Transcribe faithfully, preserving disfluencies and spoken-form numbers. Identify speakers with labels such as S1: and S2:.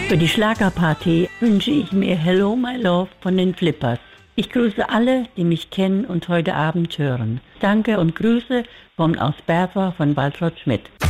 S1: Für die Schlagerparty wünsche ich mir Hello My Love von den Flippers. Ich grüße alle, die mich kennen und heute Abend hören. Danke und Grüße von aus Bertha von Waltraud Schmidt.